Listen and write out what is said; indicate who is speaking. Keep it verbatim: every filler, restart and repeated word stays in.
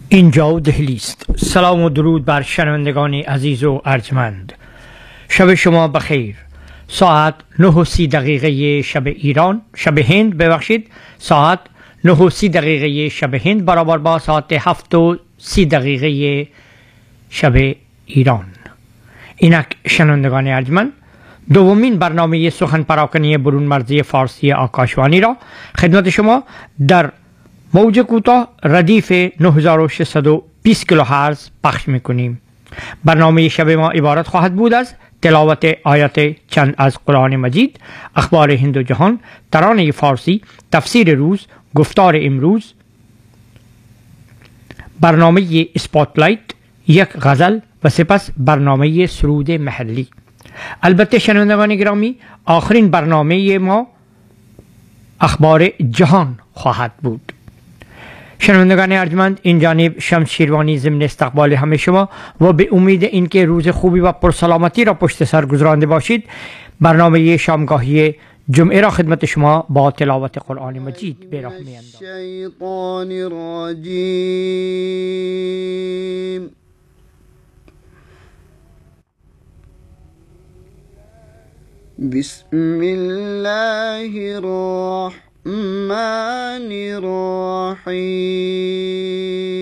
Speaker 1: اینجا دهلی است. سلام و درود بر شنوندگان عزیز و ارجمند. شب شما بخیر. ساعت نه و سی دقیقه شب ایران شب هند ببخشید ساعت نه و سی دقیقه شب هند برابر با ساعت هفت و سی دقیقه شب ایران. اینک شنوندگان ارجمند، دومین برنامه سخن پراکنی برون مرزی فارسی آکاشوانی را خدمت شما در موج کوتاه ردیف نه هزار و ششصد و بیست کیلوهرتز پخش میکنیم. برنامه شب ما عبارت خواهد بود از تلاوت آیات چند از قرآن مجید، اخبار هند و جهان، ترانه فارسی، تفسیر روز، گفتار امروز، برنامه اسپاتلایت، یک غزل و سپس برنامه سرود محلی. البته شنوندگان گرامی، آخرین برنامه ما اخبار جهان خواهد بود. شنوندگان ارجمند، این جانب شمس شیروانی ضمن استقبال همه شما و به امید اینکه روز خوبی و پرسلامتی را پشت سر گذرانده باشید، برنامه شامگاهی جمعه را خدمت شما با تلاوت قرآن مجید به راه می‌اندازیم.
Speaker 2: بسم الله الرحمن الرحیم.